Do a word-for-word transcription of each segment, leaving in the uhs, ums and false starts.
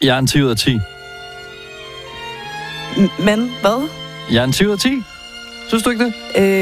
Jeg er en ti ud af ti. Men hvad? Jeg er en ti ud af ti. Synes du ikke det?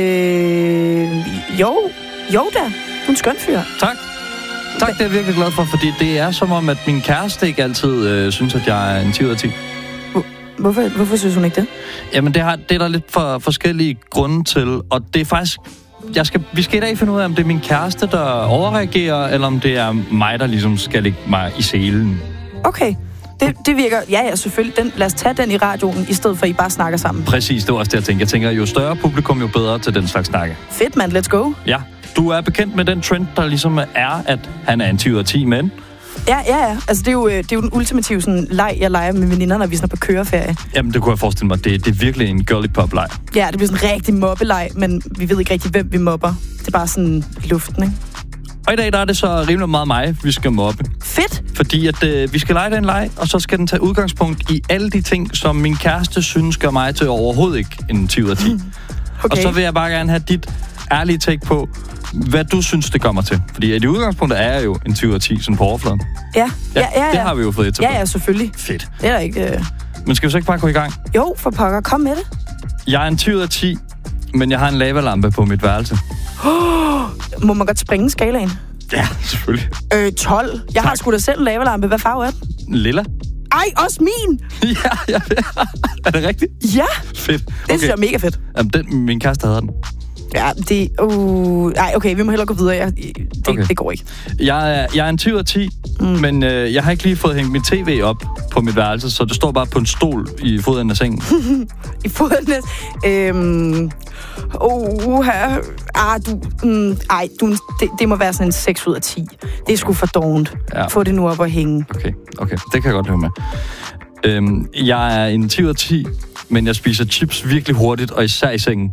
Øh, jo, jo da. Du er en skøn fyr. Tak. Tak, det er jeg virkelig glad for, fordi det er som om, at min kæreste ikke altid øh, synes, at jeg er en ti ud af ti. Hvorfor, hvorfor synes hun ikke det? Jamen, det, har, det er der lidt for forskellige grunde til, og det er faktisk... Jeg skal, vi skal i dag finde ud af, om det er min kæreste, der overreagerer, eller om det er mig, der ligesom skal lægge mig i selen. Okay. Det, det virker... Ja, ja, selvfølgelig. Den, lad os tage den i radioen, i stedet for, at I bare snakker sammen. Præcis, det var også det, jeg tænker. Jeg tænker, jo større publikum, jo bedre til den slags snakke. Fedt, mand. Let's go. Ja. Du er bekendt med den trend, der ligesom er, at han er en ti ud af ti, men... Ja, ja, ja. Altså, det er jo, det er jo den ultimative sådan, leg, jeg leger med veninder, når vi sådan er på køreferie. Jamen, det kunne jeg forestille mig. Det, det er virkelig en girly pop leg. Ja, det bliver sådan en rigtig mobbeleg, men vi ved ikke rigtig, hvem vi mobber. Det er bare sådan luften, ikke? Og i dag der er det så rimelig meget mig, vi skal mobbe. Fedt! Fordi at øh, vi skal lege den leg, og så skal den tage udgangspunkt i alle de ting, som min kæreste synes gør mig til overhovedet ikke en ti ud af ti. Okay. Og så vil jeg bare gerne have dit ærlige take på, hvad du synes, det kommer til. Fordi i udgangspunktet er jeg jo en ti ud af ti, sådan på overfladen. Ja, ja, ja. ja, ja. Det har vi jo fået et til. Ja, ja, selvfølgelig. Fedt. Det er der ikke... Øh... Men skal vi så ikke bare gå i gang? Jo, for pokker. Kom med det. Jeg er en ti ud af ti, men jeg har en lavalampe på mit værelse. Oh, må man godt springe skalaen? Ja, selvfølgelig. Øh, tolv. Jeg tak. Har sgu da selv en lavalampe. Hvad farve er den? Lilla. Ej, også min! ja, ja, ja. Er det rigtigt? Ja. Fedt. Okay. Det synes jeg er mega fedt. Jamen, den, min kæreste havde den. Ja, det... Uh, nej, okay, vi må hellere gå videre. Jeg, det, okay. det går ikke. Jeg er, jeg er en ti ud af ti, mm. men øh, jeg har ikke lige fået hængt min tv op på mit værelse, så det står bare på en stol i foden af sengen. I foden af... Øhm... Uh, her. Ah, du... Mm, ej, du, det, det må være sådan en seks ud af ti. Det er sgu for dovent. Ja. Få det nu op og hænge. Okay, okay. Det kan jeg godt leve med. Øhm, jeg er en ti ud af ti, men jeg spiser chips virkelig hurtigt, og især i sengen.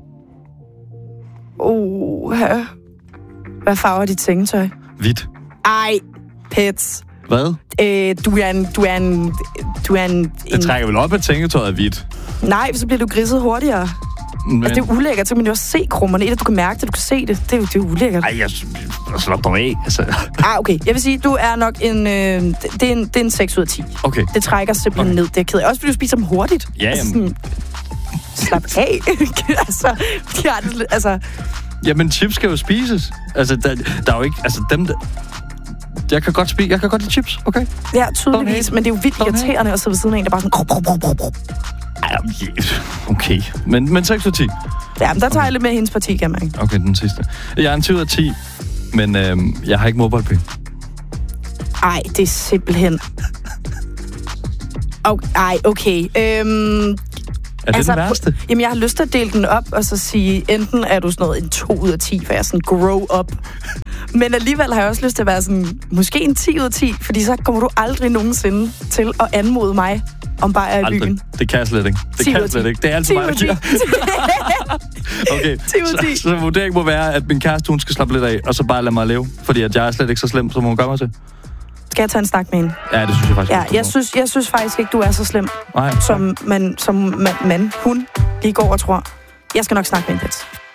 Uh, her. Hvad farver dit sengetøj? Hvidt. Ej, pets. Hvad? Øh, du er en... Du er en... Du er en... Det trækker vel op, at sengetøjet er hvidt. Nej, så bliver du griset hurtigere. Men... Altså, det er ulækkert, så kan man jo også se krummerne. Et, at du kan mærke det, du kan se det. Det er jo, det er ulækkert. Ej, jeg, jeg slap dig af. Altså. Ah, okay. Jeg vil sige, du er nok en... Øh, det, er en det er en seks ud af ti. Okay. Det trækker simpelthen okay. ned. Det er kedeligt. Også fordi du spiser dem hurtigt. Ja, jamen. Altså, sådan, slap af. altså, de har det, altså... Jamen, chips skal jo spises. Altså, der, der er jo ikke... Altså, dem... Der, jeg kan godt spise... Jeg kan godt lide chips, okay? Ja, tydeligvis. Men det er jo vildt irriterende at sidde ved siden af en, der bare sådan... Ej, okay. Men, men seks ud af ti. Ja, men der tager okay. jeg lidt med hendes parti, kan man ikke? Okay, den sidste. Jeg er en ti ud af ti, men øhm, jeg har ikke MobilePay. Ej, det er simpelthen... Okay, ej, okay. Øhm... Er det altså, den værste? Jamen, jeg har lyst til at dele den op, og så sige, enten er du sådan noget en to ud af ti, for jeg er sådan grow up. Men alligevel har jeg også lyst til at være sådan, måske en ti ud af ti, fordi så kommer du aldrig nogensinde til at anmode mig om bare at i byen. Det kan jeg slet ikke. Det kan jeg slet ikke. Det er altid mig, der giver. Okay, så, så vurderingen må være, at min kæreste, hun skal slappe lidt af, og så bare lade mig leve. Fordi at jeg er slet ikke så slem, som hun gør mig til. Skal jeg tage en snak med hende? Ja, det synes jeg faktisk. Ja, jeg synes, jeg synes faktisk ikke, du er så slem, Nej. som man, som man, man, hun lige går og tror. Jeg skal nok snakke med hende, Pets.